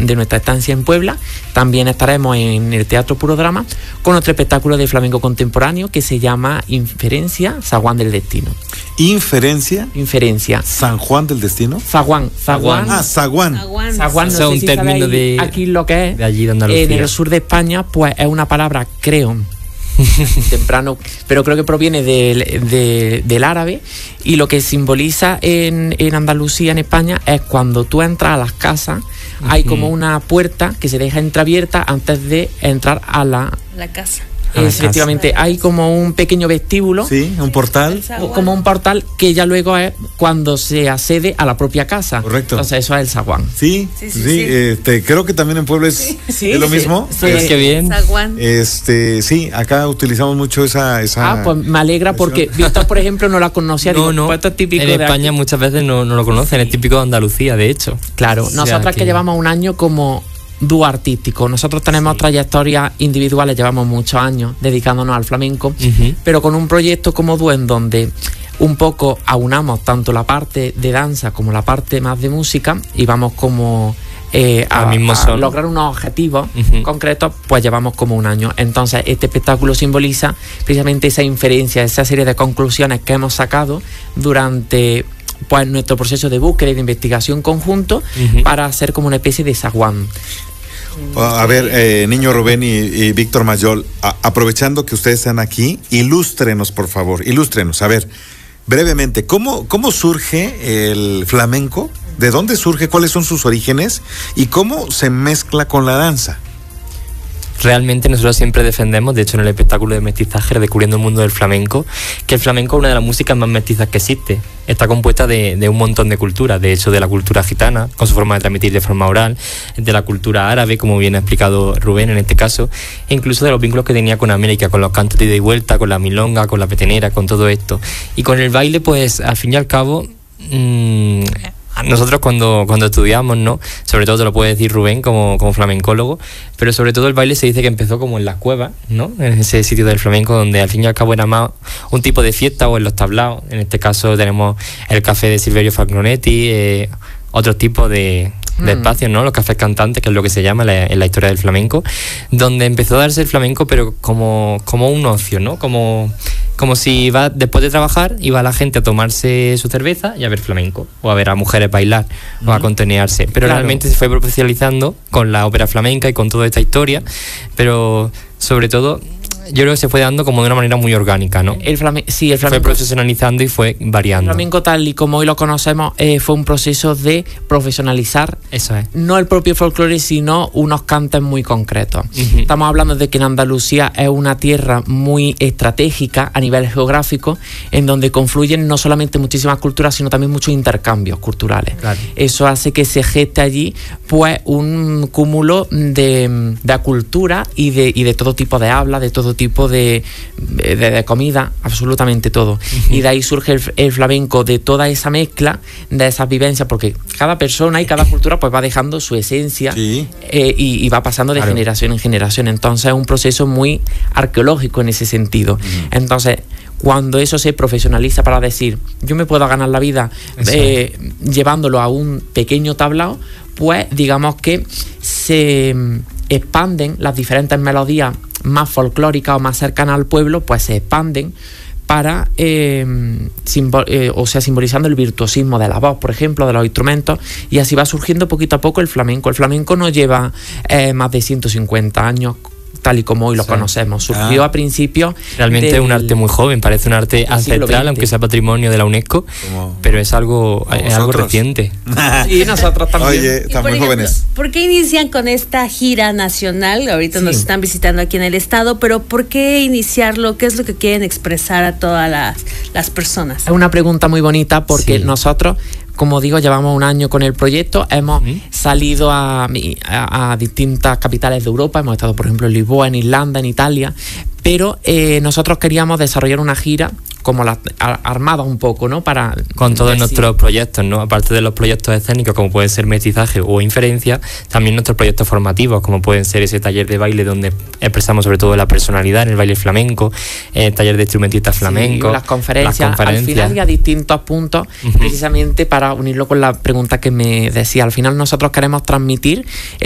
nuestra estancia en Puebla. También estaremos en el Teatro Puro Drama con otro espectáculo de flamenco contemporáneo que se llama Inferencia, Zaguán del Destino. ¿Inferencia? Inferencia. ¿San Juan del Destino? Zaguán. Ah, Zaguán. Zaguán, no sé un si término sabéis aquí lo que es. De allí de Andalucía. En el sur de España, pues es una palabra, creo, temprano, pero creo que proviene del árabe, y lo que simboliza en Andalucía, en España, es cuando tú entras a las casas, hay como una puerta que se deja entreabierta antes de entrar a la casa. Efectivamente, hay como un pequeño vestíbulo. Sí, un portal. Como un portal que ya luego es cuando se accede a la propia casa. Correcto. Entonces eso es el zaguán. Sí. Creo que también en Puebla es lo mismo. Sí, qué bien. Zaguán. Sí, acá utilizamos mucho esa. Pues me alegra porque Víctor, por ejemplo, no la conocía. No. Esto es típico en España aquí. Muchas veces no lo conocen, es típico de Andalucía, de hecho. Claro, nosotras que llevamos un año como dúo artístico. Nosotros tenemos trayectorias individuales, llevamos muchos años dedicándonos al flamenco, pero con un proyecto como dúo en donde un poco aunamos tanto la parte de danza como la parte más de música y vamos como a lograr unos objetivos concretos, pues llevamos como un año. Entonces este espectáculo simboliza precisamente esa inferencia, esa serie de conclusiones que hemos sacado durante pues nuestro proceso de búsqueda y de investigación conjunto para hacer como una especie de zaguán. A ver, Niño Rubén y Víctor Mayol, aprovechando que ustedes están aquí, ilústrenos, por favor, ilústrenos. A ver, brevemente, ¿cómo surge el flamenco? ¿De dónde surge? ¿Cuáles son sus orígenes? ¿Y cómo se mezcla con la danza? Realmente nosotros siempre defendemos, de hecho en el espectáculo de mestizaje, Redescubriendo el Mundo del Flamenco, que el flamenco es una de las músicas más mestizas que existe. Está compuesta de un montón de culturas, de hecho de la cultura gitana, con su forma de transmitir de forma oral, de la cultura árabe, como bien ha explicado Rubén en este caso, e incluso de los vínculos que tenía con América, con los cantos de ida y vuelta, con la milonga, con la petenera, con todo esto. Y con el baile, pues al fin y al cabo, nosotros cuando estudiamos, ¿no? Sobre todo te lo puede decir Rubén como flamencólogo, pero sobre todo el baile se dice que empezó como en las cuevas, ¿no? En ese sitio del flamenco donde al fin y al cabo era más un tipo de fiesta, o en los tablaos. En este caso tenemos el café de Silverio Falconetti, otros tipos de espacios, ¿no? Los cafés cantantes, que es lo que se llama en la historia del flamenco, donde empezó a darse el flamenco, pero como un ocio, ¿no? Como si después de trabajar iba la gente a tomarse su cerveza y a ver flamenco, o a ver a mujeres bailar, o a contonearse. Pero realmente se fue profesionalizando con la ópera flamenca y con toda esta historia, pero sobre todo yo creo que se fue dando como de una manera muy orgánica, ¿no? El flamenco fue profesionalizando y fue variando. El flamenco tal y como hoy lo conocemos fue un proceso de profesionalizar. Eso es. No el propio folclore, sino unos cantes muy concretos. Estamos hablando de que en Andalucía es una tierra muy estratégica a nivel geográfico, en donde confluyen no solamente muchísimas culturas, sino también muchos intercambios culturales. Claro. Eso hace que se geste allí pues un cúmulo de cultura y de todo tipo de habla, de todo tipo de comida, absolutamente todo. Y de ahí surge el flamenco, de toda esa mezcla, de esas vivencias, porque cada persona y cada cultura pues va dejando su esencia y va pasando de generación en generación. Entonces es un proceso muy arqueológico en ese sentido. Entonces, cuando eso se profesionaliza para decir, yo me puedo ganar la vida llevándolo a un pequeño tablao, pues digamos que se expanden las diferentes melodías más folclóricas o más cercanas al pueblo, pues se expanden para simbolizando el virtuosismo de la voz, por ejemplo, de los instrumentos, y así va surgiendo poquito a poco el flamenco. El flamenco no lleva más de 150 años tal y como hoy lo conocemos. Surgió a principios. Realmente es un arte muy joven, parece un arte ancestral, aunque sea patrimonio de la UNESCO, pero es algo reciente. Y nosotros también. Oye, están muy jóvenes. ¿Por qué inician con esta gira nacional? Ahorita nos están visitando aquí en el estado, pero ¿por qué iniciarlo? ¿Qué es lo que quieren expresar a todas las personas? Es una pregunta muy bonita porque nosotros, como digo, llevamos un año con el proyecto, hemos salido a distintas capitales de Europa, hemos estado por ejemplo en Lisboa, en Irlanda, en Italia, pero nosotros queríamos desarrollar una gira como la armada un poco, ¿no? Con todos nuestros proyectos, ¿no? Aparte de los proyectos escénicos, como pueden ser mestizaje o inferencia, también nuestros proyectos formativos, como pueden ser ese taller de baile donde expresamos sobre todo la personalidad en el baile flamenco, taller de instrumentistas flamencos, las conferencias, al final y a distintos puntos, precisamente para unirlo con la pregunta que me decía. Al final nosotros queremos transmitir